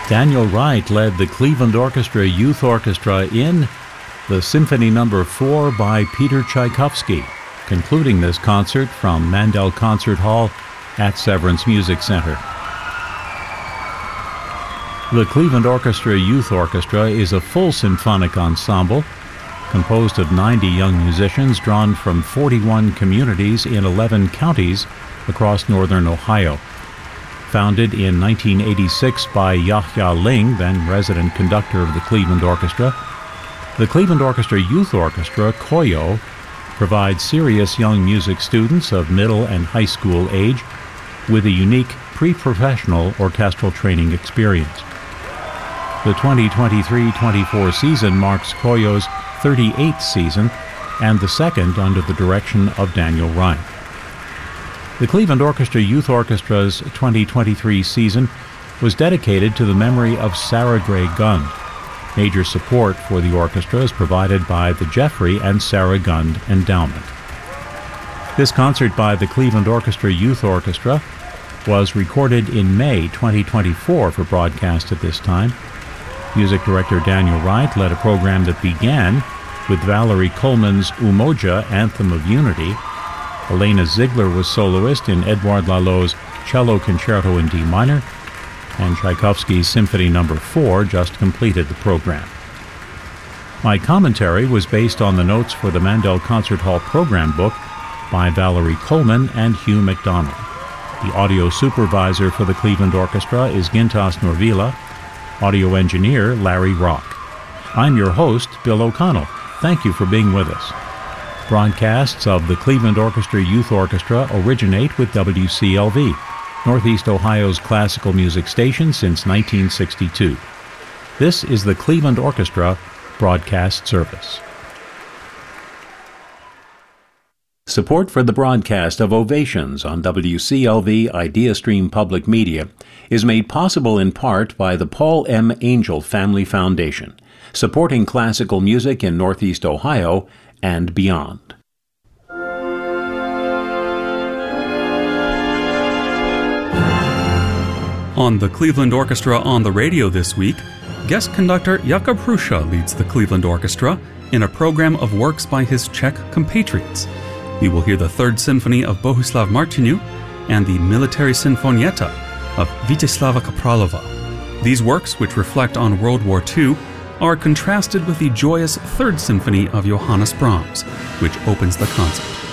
Daniel Wright led the Cleveland Orchestra Youth Orchestra in the Symphony No. 4 by Peter Tchaikovsky, concluding this concert from Mandel Concert Hall at Severance Music Center. The Cleveland Orchestra Youth Orchestra is a full symphonic ensemble composed of 90 young musicians drawn from 41 communities in 11 counties across northern Ohio. Founded in 1986 by Yahya Ling, then resident conductor of the Cleveland Orchestra, the Cleveland Orchestra Youth Orchestra, COYO, provides serious young music students of middle and high school age with a unique pre-professional orchestral training experience. The 2023-24 season marks COYO's 38th season and the second under the direction of Daniel Wright. The Cleveland Orchestra Youth Orchestra's 2023 season was dedicated to the memory of Sarah Gray Gund. Major support for the orchestra is provided by the Jeffrey and Sarah Gund Endowment. This concert by the Cleveland Orchestra Youth Orchestra was recorded in May 2024 for broadcast at this time. Music director Daniel Wright led a program that began with Valerie Coleman's Umoja, Anthem of Unity. Elena Ziegler was soloist in Edouard Lalo's Cello Concerto in D minor, and Tchaikovsky's Symphony No. 4 just completed the program. My commentary was based on the notes for the Mandel Concert Hall program book by Valerie Coleman and Hugh McDonald. The audio supervisor for the Cleveland Orchestra is Gintas Norvila, audio engineer Larry Rock. I'm your host, Bill O'Connell. Thank you for being with us. Broadcasts of the Cleveland Orchestra Youth Orchestra originate with WCLV, Northeast Ohio's classical music station since 1962. This is the Cleveland Orchestra Broadcast Service. Support for the broadcast of Ovations on WCLV IdeaStream Public Media is made possible in part by the Paul M. Angel Family Foundation, supporting classical music in Northeast Ohio and beyond. On the Cleveland Orchestra on the Radio this week, guest conductor Jakub Hrusza leads the Cleveland Orchestra in a program of works by his Czech compatriots. We will hear the Third Symphony of Bohuslav Martinu and the Military Sinfonietta of Vítězslava Kapralova. These works, which reflect on World War II, are contrasted with the joyous Third Symphony of Johannes Brahms, which opens the concert.